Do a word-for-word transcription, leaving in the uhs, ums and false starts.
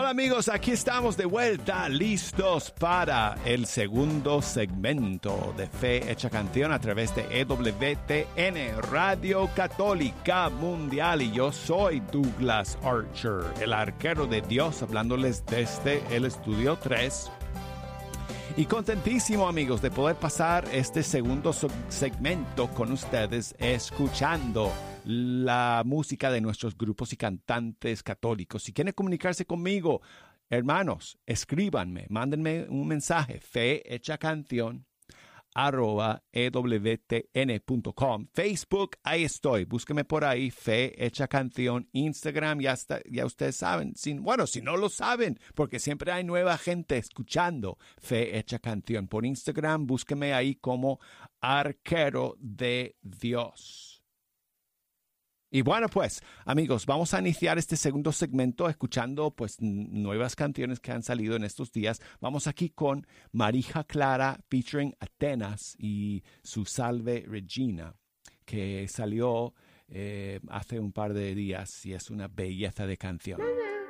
Hola amigos, aquí estamos de vuelta, listos para el segundo segmento de Fe Hecha Canción a través de E W T N, Radio Católica Mundial. Y yo soy Douglas Archer, el arquero de Dios, hablándoles desde el Estudio tres. Y contentísimo, amigos, de poder pasar este segundo segmento con ustedes, escuchando la música de nuestros grupos y cantantes católicos. Si quieren comunicarse conmigo, hermanos, escríbanme, mándenme un mensaje, fe hecha canción arroba e w t n punto com. Facebook, ahí estoy, búsqueme por ahí, Fe Hecha Canción. Instagram, ya, está, ya ustedes saben, si, bueno, si no lo saben, porque siempre hay nueva gente escuchando Fe Hecha Canción. Por Instagram, búsqueme ahí como Arquero de Dios. Y bueno, pues, amigos, vamos a iniciar este segundo segmento escuchando pues nuevas canciones que han salido en estos días. Vamos aquí con Marija Clara featuring Atenas y su Salve Regina, que salió eh, hace un par de días y es una belleza de canción.